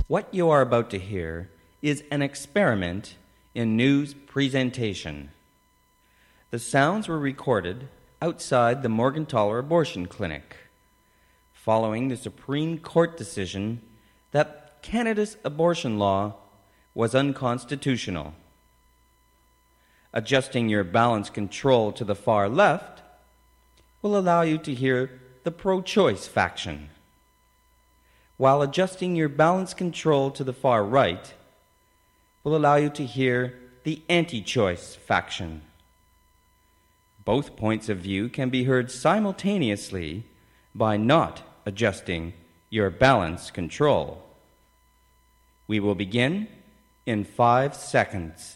What you are about to hear is an experiment in news presentation. The sounds were recorded outside the Morgentaler Abortion Clinic, following the Supreme Court decision that Canada's abortion law was unconstitutional. Adjusting your balance control to the far left will allow you to hear the pro-choice faction, while adjusting your balance control to the far right will allow you to hear the anti-choice faction. Both points of view can be heard simultaneously by not adjusting your balance control. We will begin in 5 seconds.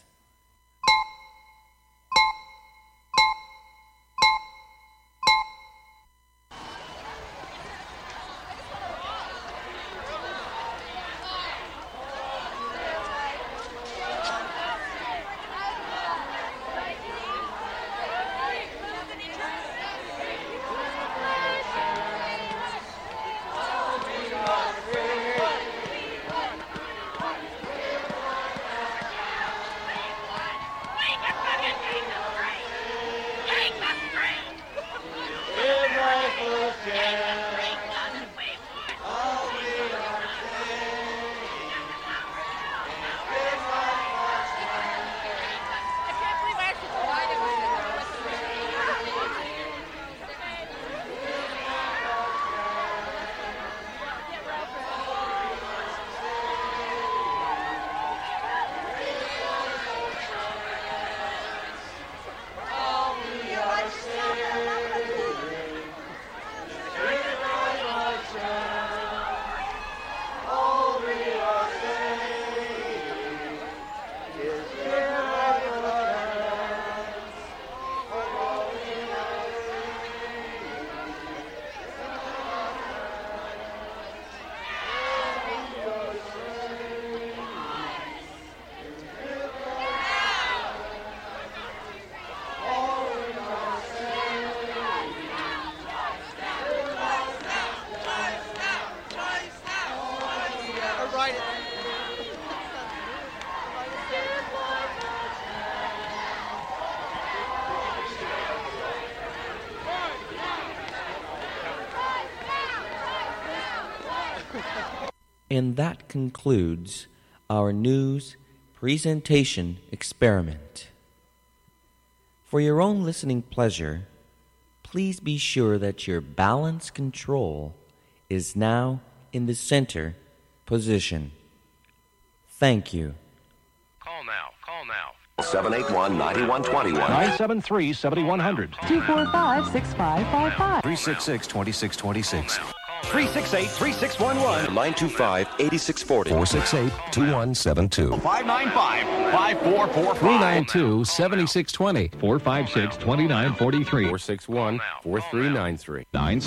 And that concludes our news presentation experiment. For your own listening pleasure, please be sure that your balance control is now in the center position. Thank you. Call now. 781-9121. 973-7100. 245-6555. 366-2626. 368-3611. 925-8640. 468-2172. 595-5445. 392-7620. 456-2943. 461-4393.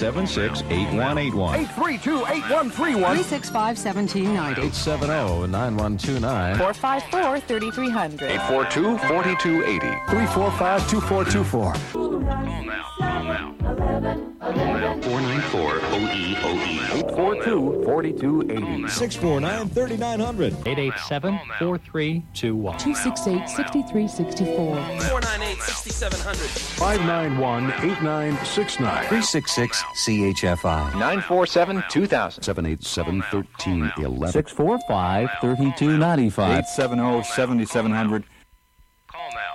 976-8181. 832-8131. 365-1790. 870-9129. 454-3300. 842-4280. 345-2424. Call now. 494-OE-OE. 842-4280. 649-3900. 887-4321. 268-6364. 498-6700. 591-8969. 366-CHFI. 947-2000. 787-1311. 645-3295. 870-7700. Call now.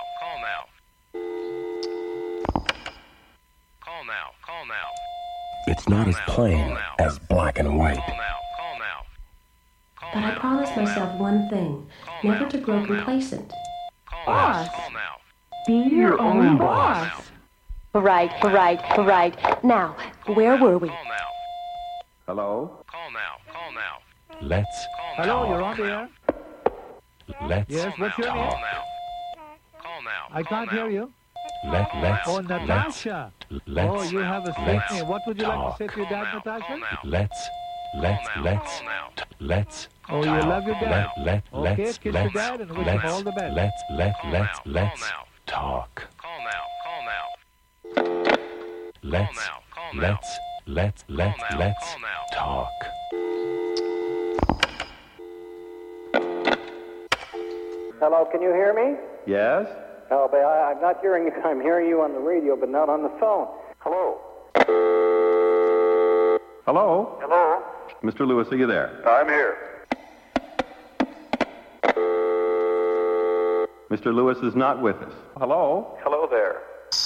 It's not as plain as black and white. Call now. But I promised myself one thing, never to grow complacent. Boss. Be your own boss. Right. Now, where were we? Hello? Call now. Let's Hello, you're on the air? let's Yes, what's your name? Call now. I can't hear you. let's Oh, Natasha. let's Oh, you have a let's sweet name. What would you like to say talk. to your dad, Natasha? let's Oh, you love your dad. let Okay, let's kiss your dad and wish him all the best. let's talk. Call now. Let's talk. Hello, can you hear me? Yes? Oh, but I'm not hearing you. I'm hearing you on the radio, but not on the phone. Hello? Hello? Hello? Mr. Lewis, are you there? I'm here. Mr. Lewis is not with us. Hello? Hello there.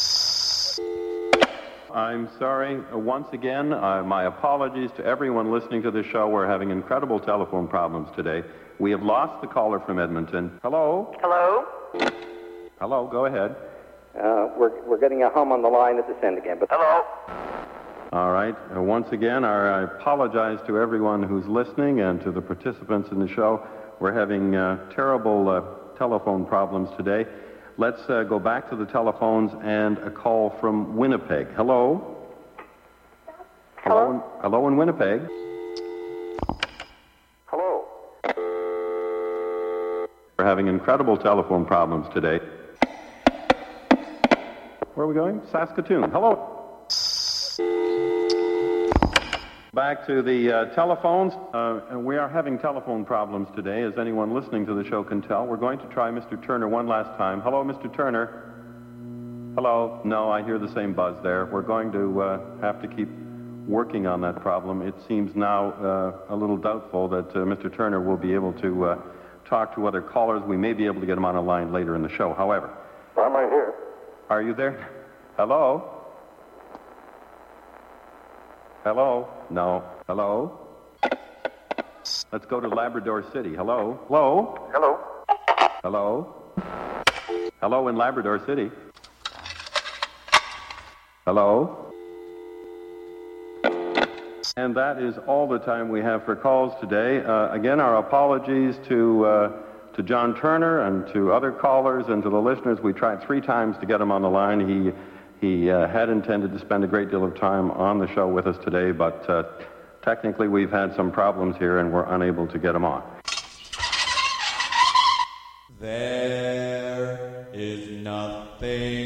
I'm sorry. Once again, my apologies to everyone listening to this show. We're having incredible telephone problems today. We have lost the caller from Edmonton. Hello? Hello? Hello, go ahead. We're getting a hum on the line at this end again, but... Hello? All right. Once again, I apologize to everyone who's listening and to the participants in the show. We're having terrible telephone problems today. Let's go back to the telephones and a call from Winnipeg. Hello? Hello? Hello in Winnipeg. Hello? We're having incredible telephone problems today. Where are we going? Saskatoon. Hello? Back to the telephones. We are having telephone problems today, as anyone listening to the show can tell. We're going to try Mr. Turner one last time. Hello, Mr. Turner. Hello. No, I hear the same buzz there. We're going to have to keep working on that problem. It seems now a little doubtful that Mr. Turner will be able to talk to other callers. We may be able to get him on a line later in the show. However, I'm right here. are you there? Hello? Hello? No. Hello? Let's go to Labrador City. Hello? Hello? Hello? Hello? Hello in Labrador City. Hello? And that is all the time we have for calls today. Again, our apologies to John Turner and to other callers and to the listeners. We tried 3 times to get him on the line. He had intended to spend a great deal of time on the show with us today, but technically we've had some problems here and we're unable to get him on. There is nothing